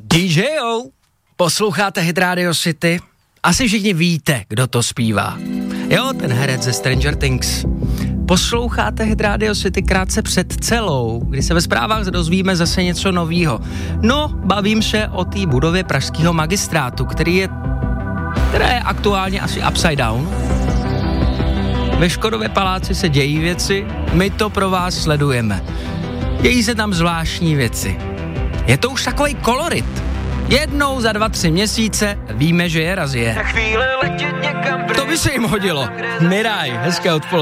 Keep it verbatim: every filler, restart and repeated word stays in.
dý džej O, posloucháte Hit Radio City? Asi všichni víte, kdo to zpívá. Jo, ten herec ze Stranger Things. Posloucháte Hit Radio City krátce před celou, kdy se ve zprávách dozvíme zase něco novýho. No, bavím se o té budově pražského magistrátu, který je, která je aktuálně asi upside down. Ve Škodově paláci se dějí věci, my to pro vás sledujeme. Dějí se tam zvláštní věci. Je to už takovej kolorit. Jednou za dva, tři měsíce víme, že je razje. To by se jim hodilo. Miraj, hezké odpoledne.